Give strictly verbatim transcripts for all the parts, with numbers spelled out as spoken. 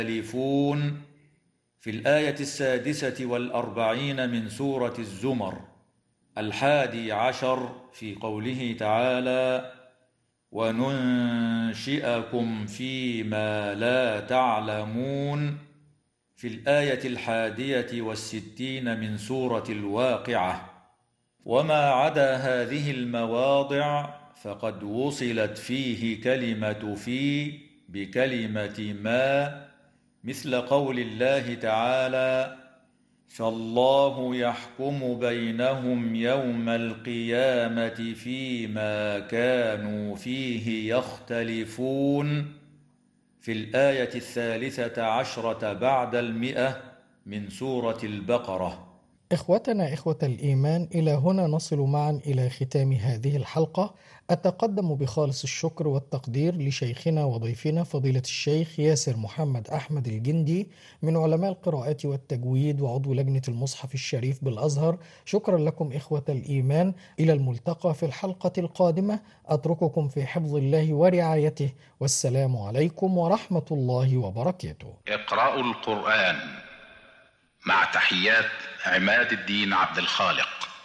يختلفون في الآية السادسة والأربعين من سورة الزمر، الحادي عشر في قوله تعالى: وننشئكم فيما لا تعلمون، في الآية الحادية والستين من سورة الواقعة. وما عدا هذه المواضع فقد وصلت فيه كلمة في بكلمة ما، مثل قول الله تعالى: فالله يحكم بينهم يوم القيامة فيما كانوا فيه يختلفون، في الآية الثالثة عشرة بعد المئة من سورة البقرة. إخوتنا إخوة الإيمان، إلى هنا نصل معا إلى ختام هذه الحلقة. أتقدم بخالص الشكر والتقدير لشيخنا وضيفنا فضيلة الشيخ ياسر محمد أحمد الجندي من علماء القراءات والتجويد وعضو لجنة المصحف الشريف بالأزهر. شكرا لكم إخوة الإيمان، إلى الملتقى في الحلقة القادمة. أترككم في حفظ الله ورعايته، والسلام عليكم ورحمة الله وبركاته. اقرأوا القرآن مع تحيات عماد الدين عبد الخالق.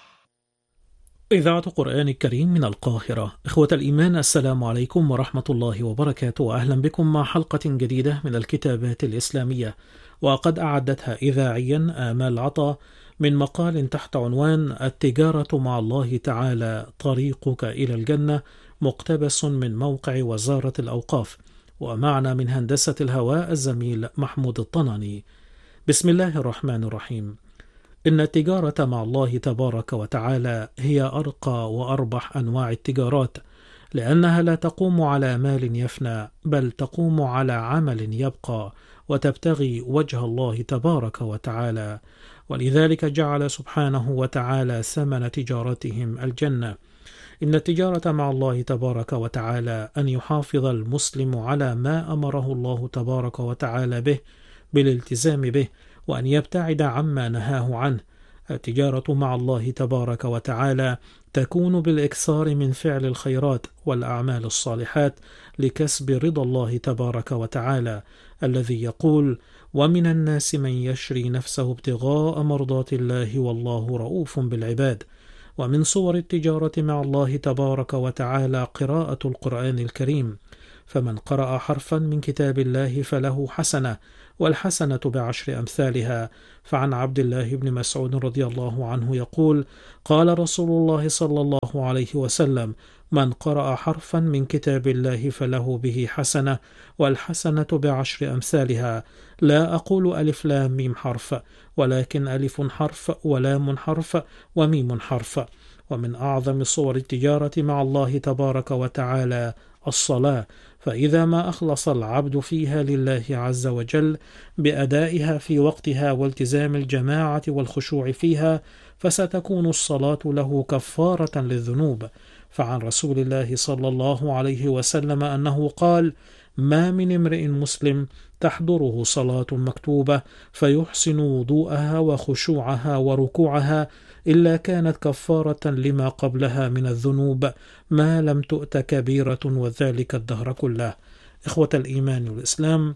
إذاعة قرآن الكريم من القاهرة. إخوة الإيمان، السلام عليكم ورحمة الله وبركاته، وأهلا بكم مع حلقة جديدة من الكتابات الإسلامية، وقد أعدتها إذاعيا آمال عطا من مقال تحت عنوان التجارة مع الله تعالى طريقك إلى الجنة، مقتبس من موقع وزارة الأوقاف، ومعنا من هندسة الهواء الزميل محمود الطناني. بسم الله الرحمن الرحيم. إن التجارة مع الله تبارك وتعالى هي أرقى وأربح أنواع التجارات، لأنها لا تقوم على مال يفنى، بل تقوم على عمل يبقى وتبتغي وجه الله تبارك وتعالى، ولذلك جعل سبحانه وتعالى ثمن تجارتهم الجنة. إن التجارة مع الله تبارك وتعالى أن يحافظ المسلم على ما أمره الله تبارك وتعالى به بالالتزام به، وأن يبتعد عما نهاه عنه. التجارة مع الله تبارك وتعالى تكون بالإكثار من فعل الخيرات والأعمال الصالحات لكسب رضا الله تبارك وتعالى، الذي يقول: ومن الناس من يشري نفسه ابتغاء مرضات الله والله رؤوف بالعباد. ومن صور التجارة مع الله تبارك وتعالى قراءة القرآن الكريم، فمن قرأ حرفا من كتاب الله فله حسنة، والحسنة بعشر أمثالها. فعن عبد الله بن مسعود رضي الله عنه يقول: قال رسول الله صلى الله عليه وسلم: من قرأ حرفا من كتاب الله فله به حسنة، والحسنة بعشر أمثالها. لا أقول ألف لام ميم حرف، ولكن ألف حرف ولام حرف وميم حرف. ومن أعظم صور التجارة مع الله تبارك وتعالى الصلاة، فإذا ما أخلص العبد فيها لله عز وجل بأدائها في وقتها والتزام الجماعة والخشوع فيها، فستكون الصلاة له كفارة للذنوب. فعن رسول الله صلى الله عليه وسلم أنه قال: ما من امرئ مسلم تحضره صلاة مكتوبة فيحسن وضوءها وخشوعها وركوعها إلا كانت كفارة لما قبلها من الذنوب، ما لم تؤت كبيرة، وذلك الدهر كله. إخوة الإيمان والإسلام،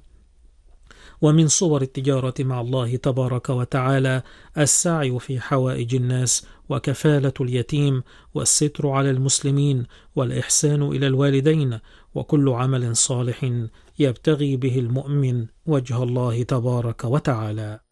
ومن صور التجارة مع الله تبارك وتعالى السعي في حوائج الناس، وكفالة اليتيم، والستر على المسلمين، والإحسان إلى الوالدين، وكل عمل صالح يبتغي به المؤمن وجه الله تبارك وتعالى.